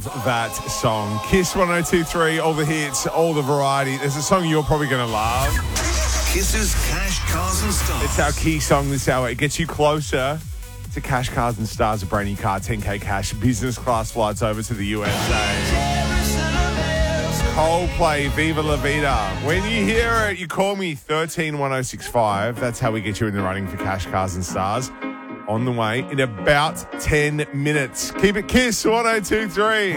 that song. Kiss 1023, all the hits, all the variety. There's a song you're probably going to love. Kiss's Cash, Cars and Stars. It's our key song this hour. It gets you closer to Cash, Cars and Stars, a brand new car, 10K cash, business class flights over to the USA. Coldplay, Viva La Vida. When you hear it, you call me 131065. That's how we get you in the running for Cash, Cars and Stars. On the way in about 10 minutes. Keep it Kiss 1023.